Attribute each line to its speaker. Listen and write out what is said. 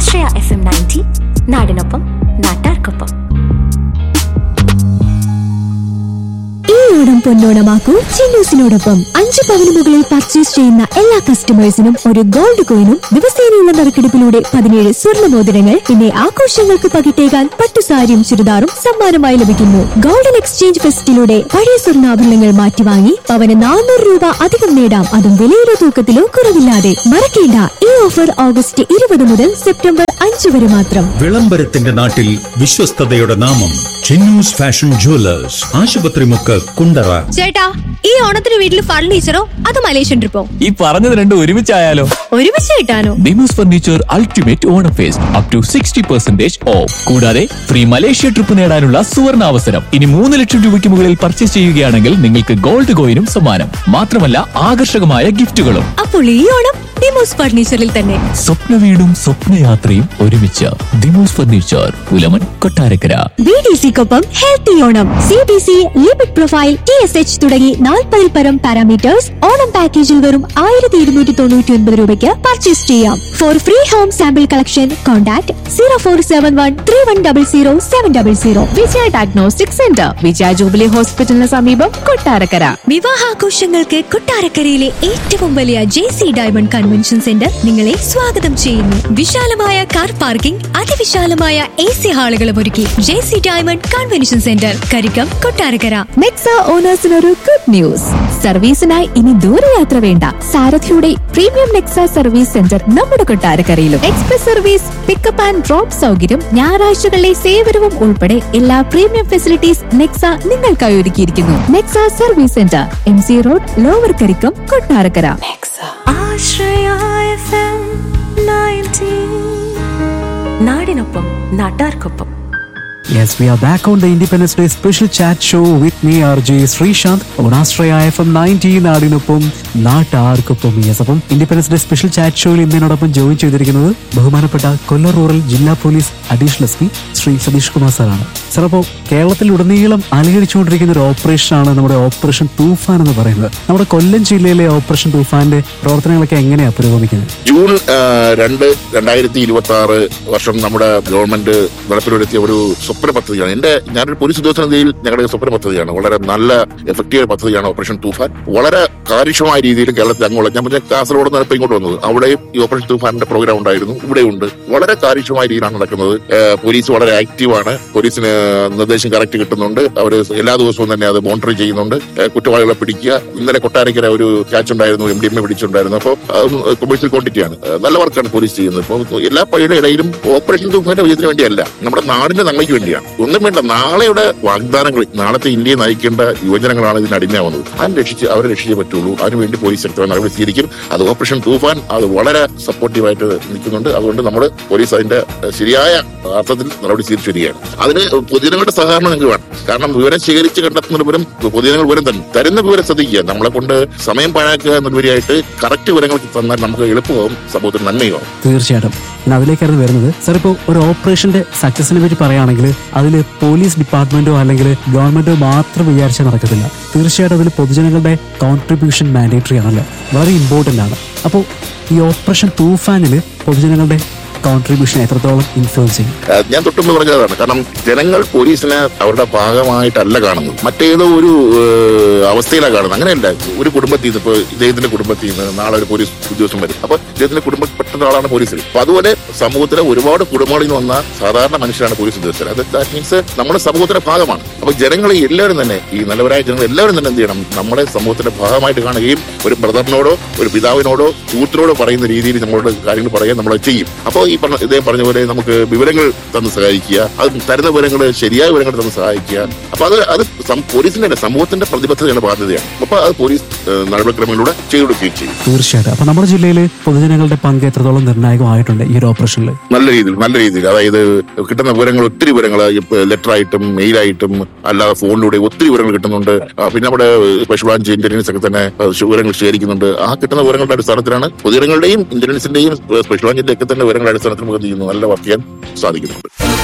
Speaker 1: ആശ്രയ FM 90 നാടിനൊപ്പം നാട്ടാർക്കൊപ്പം.
Speaker 2: ഈ ഓണം പൊന്നോണമാക്കൂ ചിന്നൂസിനോടൊപ്പം. 5 പവന് മുകളിൽ പർച്ചേസ് ചെയ്യുന്ന എല്ലാ കസ്റ്റമേഴ്സിനും ഒരു ഗോൾഡ് കോയിനും ദിവസേനയുള്ള നറുക്കെടുപ്പിലൂടെ 17 സ്വർണ്ണ മോതിരങ്ങൾ, പിന്നെ ആഘോഷങ്ങൾക്ക് പകിട്ടേകാൻ പട്ടുസാരിയും ചുരിദാറും സമ്മാനമായി ലഭിക്കുന്നു. ഗോൾഡൻ എക്സ്ചേഞ്ച് ഫെസ്റ്റിലൂടെ പഴയ സ്വർണ്ണാഭരണങ്ങൾ മാറ്റിവാങ്ങി പവന് 400 രൂപ അധികം നേടാം, അതും വിലയിലോ തൂക്കത്തിലോ കുറവില്ലാതെ. മറക്കേണ്ട, ഈ ഓഫർ ഓഗസ്റ്റ് 20 മുതൽ സെപ്റ്റംബർ 5 വരെ മാത്രം.
Speaker 3: വിളംബരത്തിന്റെ നാട്ടിൽ വിശ്വസ്തതയുടെ നാമം ചിന്നൂസ് ഫാഷൻ ജുവലേഴ്സ്, ആശുപത്രിമുക്ക്, കുണ്ടറ.
Speaker 2: ചേട്ടാ, ഈ ഓണത്തിന് വീട്ടിൽ ഫർണിച്ചറോ അതോ മലേഷ്യൻ ട്രിപ്പോ?
Speaker 4: ഈ പറഞ്ഞത് രണ്ടും ഒരുമിച്ചായാലോ?
Speaker 2: ഒരുമിച്ച് കിട്ടാനോ?
Speaker 4: Demos furniture ultimate Onam first up to 60% of. കൂടാതെ ഫ്രീ മലേഷ്യ ട്രിപ്പ് നേടാനുള്ള സുവർണ അവസരം. ഇനി 3 ലക്ഷം രൂപയ്ക്ക് മുകളിൽ പർച്ചേസ് ചെയ്യുകയാണെങ്കിൽ നിങ്ങൾക്ക് ഗോൾഡ് കോയിനും സമ്മാനം. മാത്രമല്ല ആകർഷകമായ ഗിഫ്റ്റുകളും.
Speaker 2: അപ്പോൾ ഈ ഓണം ഡിമോസ് ഫർണിച്ചറിൽ തന്നെ.
Speaker 4: സ്വപ്ന വീടും സ്വപ്നയാത്രയും ഒരുമിച്ച്. Demos furniture, Pulamon, Kottarakkara.
Speaker 2: BDCക്കൊപ്പം healthy Onam. CBC, limit profile, TSH തുടങ്ങി 40 പരം പാരാമീറ്റേഴ്സ് ഓണം പാക്കേജിൽ വെറും 1299 രൂപയ്ക്ക് പർച്ചേസ് ചെയ്യാം. Four free home sample collection contact 0471310700.
Speaker 5: വിജയ ഡയഗ്നോസ്റ്റിക് സെന്റർ, വിജയ ജൂബിലി ഹോസ്പിറ്റലിന് സമീപം, കൊട്ടാരക്കര.
Speaker 2: വിവാഹാഘോഷങ്ങൾക്ക് കൊട്ടാരക്കരയിലെ ഏറ്റവും വലിയ JC ഡയമണ്ട് കൺവെൻഷൻ സെന്റർ നിങ്ങളെ സ്വാഗതം ചെയ്യുന്നു. വിശാലമായ കാർ പാർക്കിംഗ്, അതിവിശാലമായ AC ഹാളുകളും ഒരുക്കി JC diamond convention centre, Karikkam, Kottarakkara.
Speaker 5: Nexa ഓണേഴ്സിനൊരു good news. സർവീസിനായി ഇനി ദൂരയാത്ര വേണ്ട. സാരഥിയുടെ പ്രീമിയം നെക്സ സർവീസ് സെന്റർ നമ്മുടെ കൊട്ടാരക്കരയിലും. Express service, pickup and drop സൗകര്യം, ഞായറാഴ്ചകളിലെ സേവനവും ഉൾപ്പെടെ എല്ലാ പ്രീമിയം ഫെസിലിറ്റീസ് നെക്സ നിങ്ങൾക്കായി ഒരുക്കിയിരിക്കുന്നു. Nexa service centre, MC road, lower Karikkam, Kottarakkara.
Speaker 1: ആശ്രയ FM 90 നാടിനൊപ്പം നാട്ടാർക്കൊപ്പം.
Speaker 6: Yes, we are back on the Independence Day special chat show with me, RJ Srishant, on Astraya FM 90 നാടിനൊപ്പം നാട്ടാർക്കൊപ്പം. യെസ്, അപ്പം ഇൻഡിപെൻഡൻസ് ഡേ സ്പെഷ്യൽ ചാറ്റ് ഷോയിൽ ഇന്നോടൊപ്പം join ചെയ്തിരിക്കുന്നത് ബഹുമാനപ്പെട്ട കൊല്ലം റൂറൽ ജില്ലാ police additional SP Shri Satheesh Kumar സാറാണ്. സാർ, അപ്പോൾ കേരളത്തിൽ ഉടനീളം അലയടിച്ചുകൊണ്ടിരിക്കുന്ന ഒരു ഓപ്പറേഷനാണ് നമ്മുടെ ഓപ്പറേഷൻ തൂഫാൻ എന്ന് പറയുന്നത്. നമ്മുടെ കൊല്ലം ജില്ലയിലെ ഓപ്പറേഷൻ തൂഫാന്റെ പ്രവർത്തനങ്ങളൊക്കെ എങ്ങനെയാണ് പുരോഗമിക്കുന്നത്?
Speaker 7: ജൂൺ 2, 2026 വർഷം നമ്മുടെ ഗവൺമെന്റ് നടപ്പിലെടുത്തിയ ഒരു സ്വപ്ന പദ്ധതിയാണ്. ഞാനൊരു പോലീസ് ഉദ്യോഗസ്ഥനെന്നതിൽ ഞങ്ങളുടെ സ്വപ്ന പദ്ധതിയാണ്. വളരെ നല്ല എഫക്റ്റീവ് പദ്ധതിയാണ് ഓപ്പറേഷൻ തൂഫാൻ. വളരെ കാര്യക്ഷമമായ രീതിയിൽ കേരളത്തിൽ അങ്ങോളം, ഞാൻ പറഞ്ഞ കാസർഗോഡ് നിന്ന് ഇങ്ങോട്ട് വന്നത്, അവിടെയും ഈ ഓപ്പറേഷൻ തൂഫാനിന്റെ പ്രോഗ്രാം ഉണ്ടായിരുന്നു, ഇവിടെയുണ്ട്. വളരെ കാര്യക്ഷമമായ രീതിയിലാണ് നടക്കുന്നത്. പോലീസ് വളരെ ആക്റ്റീവാണ്. പോലീസിന് നിർദ്ദേശം കറക്റ്റ് കിട്ടുന്നുണ്ട്. അവർ എല്ലാ ദിവസവും തന്നെ അത് മോണിറ്റർ ചെയ്യുന്നുണ്ട്. കുറ്റവാളികളെ പിടിക്കുക. ഇന്നലെ കൊട്ടാരക്കര ഒരു ക്യാച്ച് ഉണ്ടായിരുന്നു, MDMA പിടിച്ചിട്ടുണ്ടായിരുന്നു. അപ്പോൾ കൊമേഴ്സ്യൽ ക്വാണ്ടിറ്റിയാണ്. നല്ല വർക്കാണ് പോലീസ് ചെയ്യുന്നത്. ഇപ്പോൾ എല്ലാ പള്ളിയുടെ ഇടയിലും ഓപ്പറേഷൻ തൂഫാന്റെ വിജയത്തിന് വേണ്ടിയല്ല, നമ്മുടെ നാടിന്റെ നന്മയ്ക്ക് വേണ്ടിയാണ്. ഒന്നും വേണ്ട, നാളെയുടെ വാഗ്ദാനങ്ങൾ, നാളത്തെ ഇന്ത്യയെ നയിക്കേണ്ട യുവജനങ്ങളാണ് ഇതിന് അടിമയാവുന്നത്. അവരെ രക്ഷിച്ചേ പറ്റുള്ളൂ. അതിനുവേണ്ടി പോലീസ് ശക്തമായി നടപടി സ്വീകരിക്കും. അത് ഓപ്പറേഷൻ തൂഫാൻ അത് വളരെ സപ്പോർട്ടീവായിട്ട് നിൽക്കുന്നുണ്ട്. അതുകൊണ്ട് നമ്മുടെ പോലീസ് അതിന്റെ ശരിയായ അർത്ഥത്തിൽ നടപടി സ്വീകരിച്ചു വരികയാണ്. അതിന് പൊതുജനങ്ങളുടെ സഹകരണം നിങ്ങൾക്ക് വേണം. കാരണം വിവരം ശേഖരിച്ച് കണ്ടെത്തുന്നതിനുപരം പൊതുജനങ്ങൾ വിവരം തരുന്ന വിവരം ശ്രദ്ധിക്കുക. നമ്മളെ കൊണ്ട് സമയം പാഴാക്കുക എന്നതിലുപരിയായിട്ട് കറക്റ്റ് വിവരങ്ങൾ തന്നാൽ നമുക്ക് എളുപ്പമാവും, സമൂഹത്തിന് നന്മയാവും.
Speaker 6: തീർച്ചയായിട്ടും അതിലേക്കായിരുന്നു വരുന്നത്. സാർ, ഇപ്പോൾ ഒരു ഓപ്പറേഷന്റെ സക്സസിനെ പറ്റി പറയുകയാണെങ്കിൽ അതിൽ പോലീസ് ഡിപ്പാർട്ട്മെന്റോ അല്ലെങ്കിൽ ഗവൺമെന്റോ മാത്രം വിചാരിച്ചാൽ നടക്കത്തില്ല. തീർച്ചയായിട്ടും അതിൽ പൊതുജനങ്ങളുടെ കോൺട്രിബ്യൂഷൻ മാൻഡേറ്ററി ആണല്ലോ, വളരെ ഇമ്പോർട്ടന്റ് ആണ്. അപ്പോൾ ഈ ഓപ്പറേഷൻ തൂഫാനിൽ പൊതുജനങ്ങളുടെ കോൺട്രിബ്യൂഷൻ എത്രത്തോളം ഇൻഫ്ലുവൻസ് ചെയ്യും?
Speaker 7: ഞാൻ തൊട്ടുമ്പ് പറഞ്ഞതാണ്. കാരണം ജനങ്ങൾ പോലീസിനെ അവരുടെ ഭാഗമായിട്ടല്ല കാണുന്നത്, മറ്റേതോ ഒരു അവസ്ഥയിലാണ് കാണുന്നത്. അങ്ങനെയല്ല. ഒരു കുടുംബത്തിൽ നിന്ന്, ഇപ്പോൾ ഇദ്ദേഹത്തിന്റെ കുടുംബത്തിൽ നിന്ന് നാളെ ഒരു പോലീസ് ഉദ്യോഗസ്ഥൻ വരും. അപ്പൊ ഇദ്ദേഹത്തിന്റെ കുടുംബപ്പെട്ട ആളാണ് പോലീസിൽ. അപ്പൊ അതുപോലെ സമൂഹത്തിലെ ഒരുപാട് കുടുംബങ്ങളിൽ നിന്ന് വന്ന സാധാരണ മനുഷ്യരാണ് പോലീസ് ഉദ്യോഗസ്ഥർ. ദാറ്റ് മീൻസ് നമ്മുടെ സമൂഹത്തിന്റെ ഭാഗമാണ്. അപ്പൊ ജനങ്ങൾ എല്ലാവരും തന്നെ, ഈ നല്ലവരായ ജനങ്ങൾ എല്ലാവരും തന്നെ എന്ത് ചെയ്യണം, നമ്മുടെ സമൂഹത്തിന്റെ ഭാഗമായിട്ട് കാണുകയും ഒരു ബ്രദറിനോടോ ഒരു പിതാവിനോടോ സുഹൃത്തിനോടോ പറയുന്ന രീതിയിൽ നമ്മളോട് കാര്യങ്ങൾ പറയാൻ നമ്മൾ ചെയ്യും. അപ്പോൾ ഇദ്ദേഹം പറഞ്ഞ പോലെ നമുക്ക് വിവരങ്ങൾ തന്ന് സഹായിക്കുക, അത് തരുന്ന വിവരങ്ങൾ ശരിയായ വിവരങ്ങൾ തന്ന് സഹായിക്കുക. അപ്പൊ അത് പോലീസിന്റെ സമൂഹത്തിന്റെ പ്രതിബദ്ധതയാണ്, ബാധ്യതയാണ്. അപ്പൊ അത് പോലീസ് നടപടിക്രമങ്ങളിലൂടെ ചെയ്തു കൊടുക്കുകയും ചെയ്യും.
Speaker 6: തീർച്ചയായിട്ടും. അപ്പൊ നമ്മുടെ ജില്ലയിൽ പൊതുജനങ്ങളുടെ പങ്ക് എത്രത്തോളം നിർണായകമായിട്ടുണ്ട് ഈ ഒരു ഓപ്പറേഷനിൽ? നല്ല
Speaker 7: രീതിയിൽ. അതായത് കിട്ടുന്ന വിവരങ്ങൾ, ഒത്തിരി വിവരങ്ങൾ ലെറ്ററായിട്ടും മെയിലായിട്ടും അല്ലാതെ ഫോണിലൂടെ ഒത്തിരി വിവരങ്ങൾ കിട്ടുന്നുണ്ട്. പിന്നെ നമ്മുടെ സ്പെഷ്യൽ ബ്രാഞ്ച് ഇന്റലിജൻസ് ഒക്കെ തന്നെ വിവരങ്ങൾ ശേഖരിക്കുന്നുണ്ട്. ആ കിട്ടുന്ന വിവരങ്ങളുടെ അടിസ്ഥാനത്തിലാണ് പൊതുജനങ്ങളുടെയും ഇന്റലിജൻസിന്റെയും സ്പെഷ്യൽ ബ്രാഞ്ചിന്റെ ഒക്കെ തന്നെ വിവരങ്ങളുടെ അടിസ്ഥാനത്തിൽ നമുക്ക് നല്ല വർക്ക് ചെയ്യാൻ സാധിക്കുന്നുണ്ട്.